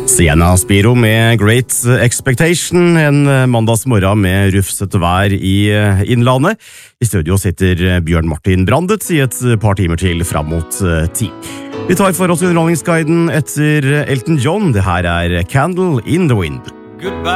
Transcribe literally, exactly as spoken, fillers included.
Sienna Spiro med Great Expectation, en mandagsmorgen med rufsete vær i innlandet. I studio sitter Bjørn Martin Brandet i et par timer til fram mot ti. Vi tar for oss underholdningsguiden etter Elton John. Det her er Candle in the Wind. Goodbye.